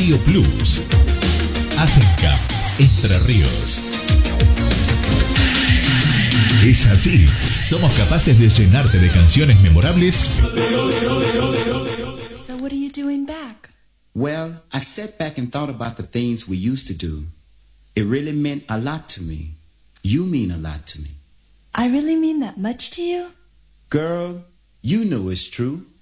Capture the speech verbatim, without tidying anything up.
Radio Plus. Asencam, Entre Ríos. Es así, somos capaces de llenarte de canciones memorables. So what are you doing back? Well, I sat back and thought about the things we used to do. It really meant a lot to me. You mean a lot to me. I really mean that much to you? Girl, you know it's true.